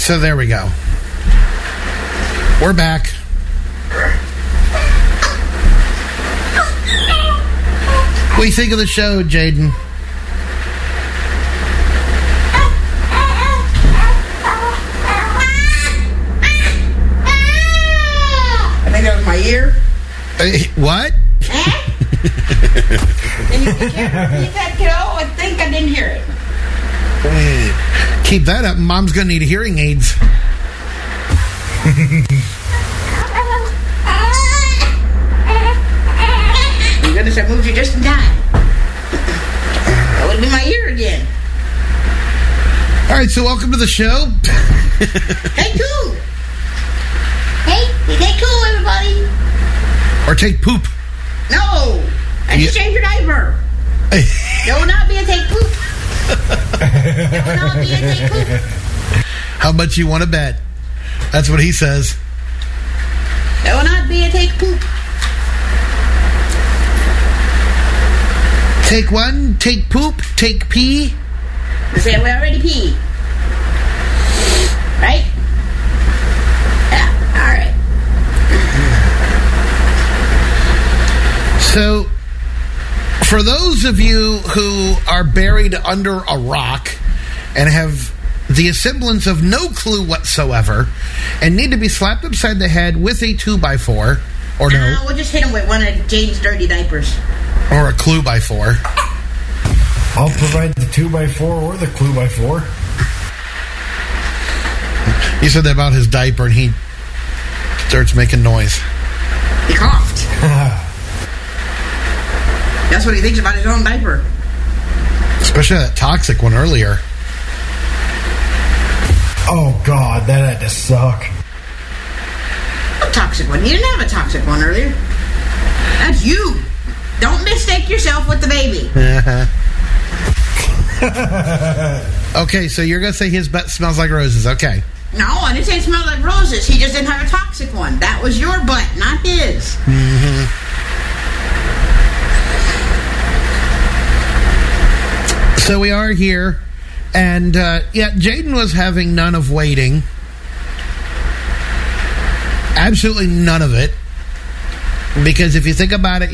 So there we go. We're back. What do you think of the show, Jaden? I think that was my ear. What? Can you repeat that, kiddo? I think I didn't hear it. Keep that up. Mom's going to need hearing aids. Thank goodness I moved you just in time. That would be my ear again. All right, so welcome to the show. Hey, cool. Hey, cool, everybody. Or take poop. No, I just changed your diaper. There will not be a take poop. There will not be a take poop. How much you want to bet? That's what he says. There will not be a take poop. Take one, take poop, take pee. They say we already peed. Right? Yeah, alright. So, for those of you who are buried under a rock and have the semblance of no clue whatsoever and need to be slapped upside the head with a 2x4, or no, We'll just hit him with one of Jaden's dirty diapers. or a clue by 4. I'll provide the 2x4 or the clue by 4. You said that about his diaper and he starts making noise. He coughed. That's what he thinks about his own diaper. Especially that toxic one earlier. Oh, God, that had to suck. A toxic one. You didn't have a toxic one earlier. That's you. Don't mistake yourself with the baby. Okay, so you're going to say his butt smells like roses. Okay. No, I didn't say it smelled like roses. He just didn't have a toxic one. That was your butt, not his. Mm-hmm. So we are here, and Jaden was having none of waiting. Absolutely none of it. Because if you think about it,